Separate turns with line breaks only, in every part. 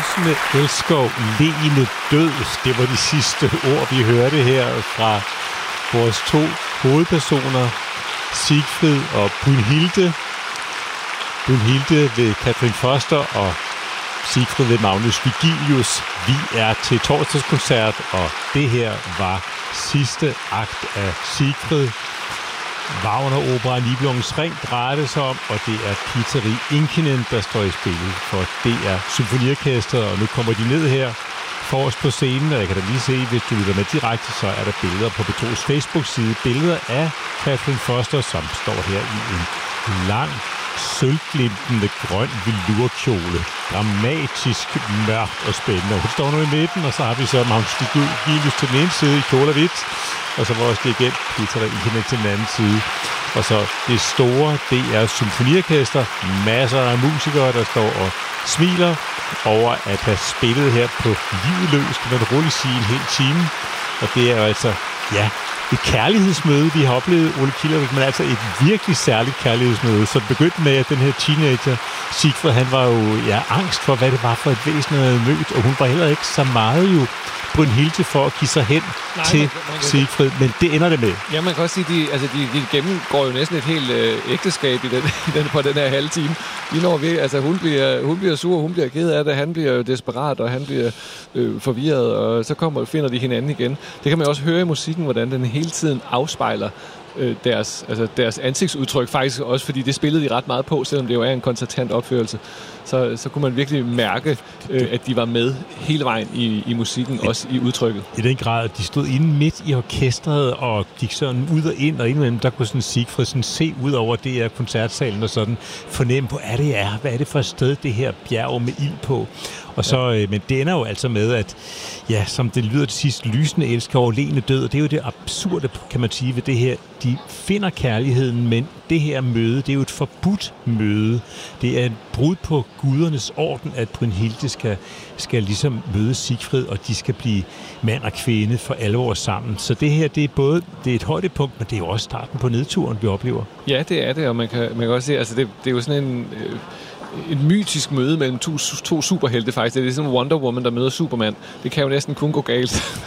Rosende Elskov, Lene Døds. Det var de sidste ord, vi hørte her fra vores to hovedpersoner, Siegfried og Brynhilde. Brynhilde ved Catherine Foster og Siegfried ved Magnus Vigilius. Vi er til torsdagskoncert, og det her var sidste akt af Siegfried. Wagner-opera Nibelungens Ring drejer det sig om, og det er Pietari Inkinen, der står i spillet for DR Symfoniorkestret, og nu kommer de ned her forrest på scenen, og jeg kan da lige se, hvis du lytter med direkte, så er der billeder på P2's Facebook-side. Billeder af Catherine Foster, som står her i en lang, sølvglimtende grøn velurkjole. Dramatisk, mørkt og spændende. Hun står nu i midten, og så har vi så Magnus Vigilius til den ene side i kjole og hvidt, og så vores dirigent Peter Inkinen til den anden side. Og så det store, det er symfoniorkester. Masser af musikere, der står og smiler over at have spillet her på livet løs, kan man roligt sige, en hel time. Og det er jo altså, ja, et kærlighedsmøde, vi har oplevet, Ole Killervik, men altså et virkelig særligt kærlighedsmøde. Så det begyndte med, at den her teenager, Siegfried, han var jo angst for, hvad det var for et væsen, han havde mødt, og hun var heller ikke så meget jo Brynhilde for at give sig hen til Siegfried, men det ender det med. Ja,
man kan også sige, at de gennemgår jo næsten et helt ægteskab på den her halve time. De når ved, altså hun bliver sur, hun bliver ked af det, han bliver desperat, og han bliver forvirret, og så finder de hinanden igen. Det kan man også høre i musikken, hvordan den hele tiden afspejler deres ansigtsudtryk, faktisk også, fordi det spillede de ret meget på, selvom det jo er en koncertant opførelse. Så kunne man virkelig mærke, at de var med hele vejen i musikken, også i udtrykket.
I den grad, de stod inde midt i orkestret og gik sådan ud og ind, og indimellem, der kunne sådan Siegfried sådan se ud over det her koncertsalen og sådan fornemme på, hvad er det for et sted, det her bjerg med ild på. Og så, men det ender jo altså med, at ja, som det lyder til sidst, lysende elsker over Lene død, og det er jo det absurde, kan man sige, ved det her. De finder kærligheden, men det her møde, det er jo et forbudt møde. Det er et brud på gudernes orden, at Brynhilde skal ligesom møde Siegfried, og de skal blive mand og kvinde for alvor sammen. Så det her, det er et højdepunkt, men det er jo også starten på nedturen, vi oplever.
Ja, det er det, og man kan også se, altså det er jo sådan et mytisk møde mellem to superhelte faktisk. Det er sådan Wonder Woman, der møder Superman. Det kan jo næsten kun gå galt.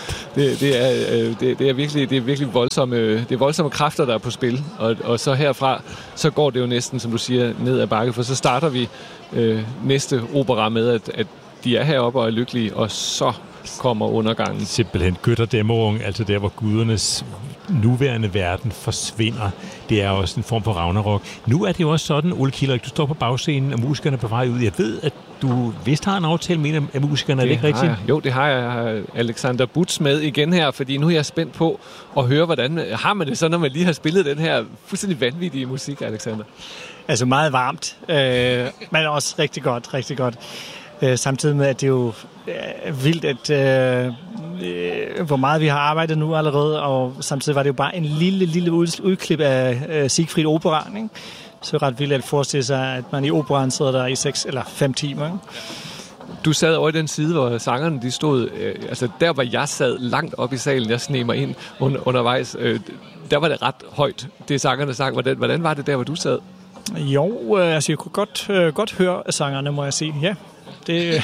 Det er virkelig voldsomme kræfter, der er på spil. Og så herfra, så går det jo næsten, som du siger, ned ad bakke. For så starter vi næste opera med, at de er heroppe og er lykkelige, og så kommer undergangen.
Simpelthen Götterdämmerung, altså der, hvor gudernes nuværende verden forsvinder. Det er også en form for Ragnarok. Nu er det jo også sådan, Ole Killervik, du står på bagscenen, og musikerne er på vej ud. Jeg ved, at du vist har en aftale med af musikerne, er det ikke rigtigt?
Jo, det har jeg. Jeg har Alexander Butz med igen her, fordi nu er jeg spændt på at høre, hvordan har man det så, når man lige har spillet den her fuldstændig vanvittige musik, Alexander?
Altså meget varmt, men også rigtig godt. Samtidig med, at det er jo vildt, at hvor meget vi har arbejdet nu allerede, og samtidig var det jo bare en lille udklip af Siegfried operaen, ikke? Så er ret vildt at forestille sig, at man i operaen sidder der i 6 eller 5 timer. Ikke?
Du sad over i den side, hvor sangerne de stod, altså der hvor jeg sad langt op i salen, jeg sneg mig ind undervejs, der var det ret højt, det sangerne sang. Hvordan var det der, hvor du sad?
Jo, altså jeg kunne godt høre sangerne, må jeg sige, ja. Det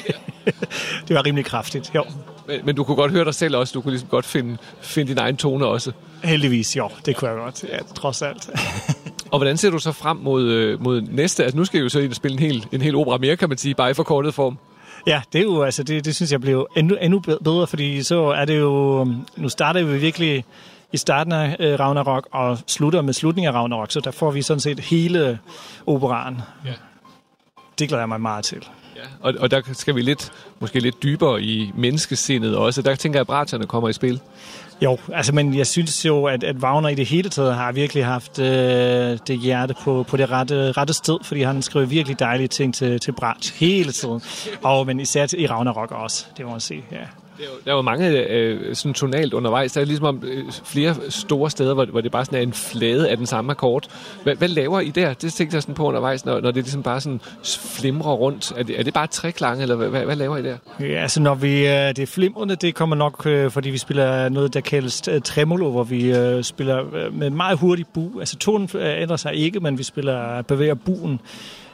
var rimelig kraftigt, jo.
Men du kunne godt høre dig selv også, du kunne ligesom godt finde din egen tone også.
Heldigvis, jo, det kunne jeg godt, ja, trods alt.
Og hvordan ser du så frem mod næste? Altså nu skal jeg jo så ind og spille en hel opera mere, kan man sige, bare i forkortet form.
Ja, det er jo, altså det synes jeg bliver endnu bedre, fordi så er det jo, nu starter vi virkelig i starten af Ragnarok og slutter med slutningen af Ragnarok, så der får vi sådan set hele operaen. Ja. Det glæder jeg mig meget til.
Ja, og der skal vi måske lidt dybere i menneskesindet også. Der tænker jeg, at braterne kommer i spil.
Jo, altså, men jeg synes jo, at Wagner i det hele taget har virkelig haft det hjerte på det rette sted, fordi han skriver virkelig dejlige ting til Brath hele tiden. Men især i Ragnarok også, det må man sige, ja.
Der var mange sådan tonalt undervejs. Der er ligesom flere store steder, hvor det bare sådan er en flade af den samme akkord. Hvad laver I der? Det tænkte jeg sådan på undervejs, når det ligesom bare sådan flimrer rundt. Er det bare treklange, eller hvad laver I der?
Ja, altså når det flimrende, det kommer nok, fordi vi spiller noget, der kaldes tremolo, hvor vi spiller med meget hurtig bu. Altså tonen ændrer sig ikke, men vi bevæger buen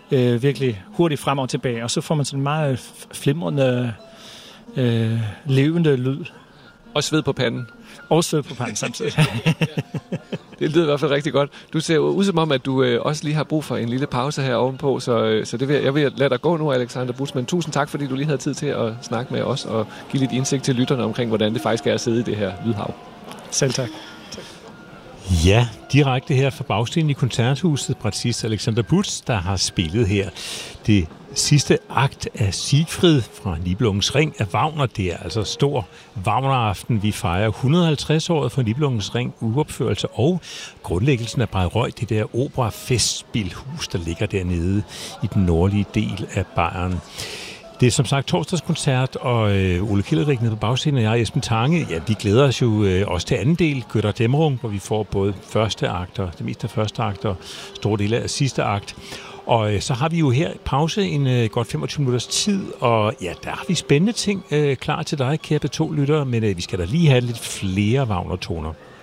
virkelig hurtigt frem og tilbage, og så får man sådan en meget flimrende, levende lyd.
Og sved på panden.
Og sved på panden samtidig.
Det lyder i hvert fald rigtig godt. Du ser ud som om, at du også lige har brug for en lille pause her ovenpå, så jeg vil lade dig gå nu, Alexander Busch, men tusind tak, fordi du lige havde tid til at snakke med os og give lidt indsigt til lytterne omkring, hvordan det faktisk er at sidde i det her lydhav.
Selv tak.
Ja, direkte her fra bagstenen i Koncerthuset, bratschist Alexander Busch, der har spillet her det sidste akt af Siegfried fra Nibelungens Ring af Wagner. Det er altså stor Wagner-aften. Vi fejrer 150-året for Nibelungens Ring uopførelse og grundlæggelsen af Bayreuth, det der opera-festspilhus, der ligger dernede i den nordlige del af Bayern. Det er som sagt torsdagskoncert, og Ole Kilderik nede på bagscenen, og jeg, Esben Tange, ja, vi glæder os jo også til anden del, Götter Dämmerung, hvor vi får både første akt og det meste af første akt og store dele af sidste akt. Og så har vi jo her pause en godt 25 minutters tid, og ja, der har vi spændende ting klar til dig, kære P2-lyttere, men vi skal da lige have lidt flere Wagner-toner.